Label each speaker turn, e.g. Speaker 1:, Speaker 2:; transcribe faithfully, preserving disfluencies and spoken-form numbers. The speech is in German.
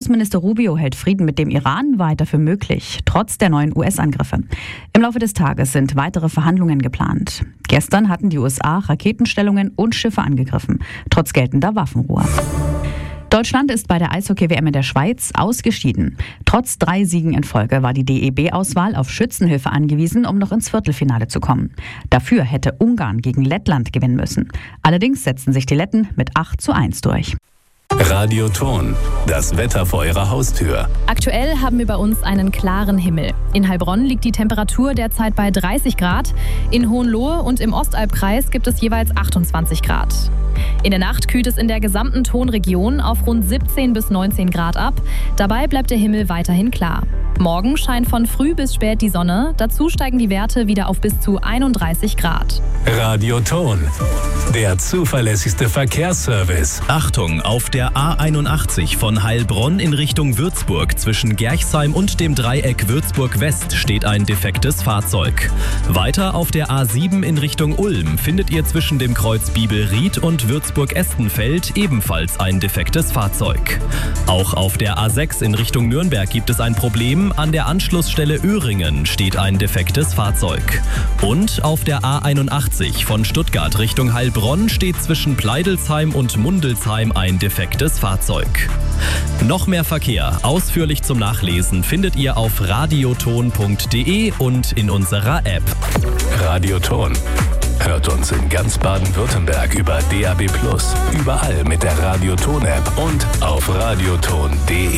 Speaker 1: Außenminister Rubio hält Frieden mit dem Iran weiter für möglich, trotz der neuen U S-Angriffe. Im Laufe des Tages sind weitere Verhandlungen geplant. Gestern hatten die U S A Raketenstellungen und Schiffe angegriffen, trotz geltender Waffenruhe. Deutschland ist bei der Eishockey-W M in der Schweiz ausgeschieden. Trotz drei Siegen in Folge war die D E B-Auswahl auf Schützenhilfe angewiesen, um noch ins Viertelfinale zu kommen. Dafür hätte Ungarn gegen Lettland gewinnen müssen. Allerdings setzten sich die Letten mit acht zu eins durch.
Speaker 2: Radioton, das Wetter vor Ihrer Haustür.
Speaker 3: Aktuell haben wir bei uns einen klaren Himmel. In Heilbronn liegt die Temperatur derzeit bei dreißig Grad. In Hohenlohe und im Ostalbkreis gibt es jeweils achtundzwanzig Grad. In der Nacht kühlt es in der gesamten Tonregion auf rund siebzehn bis neunzehn Grad ab. Dabei bleibt der Himmel weiterhin klar. Morgen scheint von früh bis spät die Sonne. Dazu steigen die Werte wieder auf bis zu einunddreißig Grad.
Speaker 2: Radioton, der zuverlässigste Verkehrsservice.
Speaker 4: Achtung, auf der A einundachtzig von Heilbronn in Richtung Würzburg zwischen Gerchsheim und dem Dreieck Würzburg-West steht ein defektes Fahrzeug. Weiter auf der A sieben in Richtung Ulm findet ihr zwischen dem Kreuz Bibelried und Würzburg-Estenfeld ebenfalls ein defektes Fahrzeug. Auch auf der A sechs in Richtung Nürnberg gibt es ein Problem. An der Anschlussstelle Öhringen steht ein defektes Fahrzeug. Und auf der A einundachtzig von Stuttgart Richtung Heilbronn steht zwischen Pleidelsheim und Mundelsheim ein defektes Fahrzeug. Noch mehr Verkehr, ausführlich zum Nachlesen, findet ihr auf radioton punkt de und in unserer App.
Speaker 2: Radioton. Hört uns in ganz Baden-Württemberg über D A B plus, überall mit der Radioton-App und auf radioton punkt de.